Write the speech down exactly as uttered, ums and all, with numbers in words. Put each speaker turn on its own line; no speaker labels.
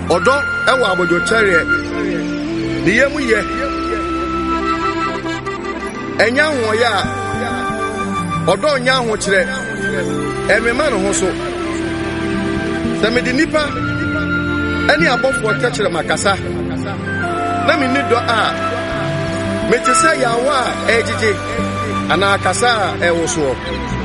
Odo ewa abojo chere ni yemu ye enya ho ya odo nya ho kire emema no ho so semedi nipa ani abofo kire makasa na me ni do a metisa yawa ejije ana kasa ewo so